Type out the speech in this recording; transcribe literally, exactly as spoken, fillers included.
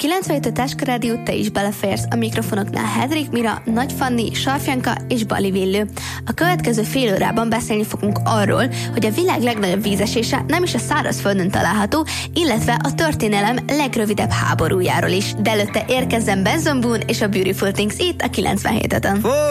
kilencvenhét Táska Rádiót te is beleférsz, a mikrofonoknál Hedrik Mira, Nagy Fanni, Sarfjanka és Bali Villő. A következő fél órában beszélni fogunk arról, hogy a világ legnagyobb vízesése nem is a szárazföldön található, illetve a történelem legrövidebb háborújáról is. De előtte érkezzen Benson Boone és a Beautiful Things itt a kilencvenhét ötön.